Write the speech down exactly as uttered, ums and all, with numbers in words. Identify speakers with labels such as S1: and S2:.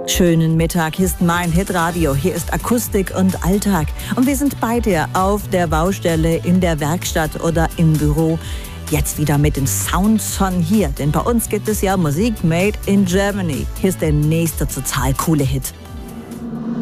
S1: Schönen Mittag, hier ist mein Hitradio. Hier ist Akustik und Alltag. Und wir sind bei dir auf der Baustelle, in der Werkstatt oder im Büro. Jetzt wieder mit dem Sound von hier, denn bei uns gibt es ja Musik made in Germany. Hier ist der nächste total coole Hit.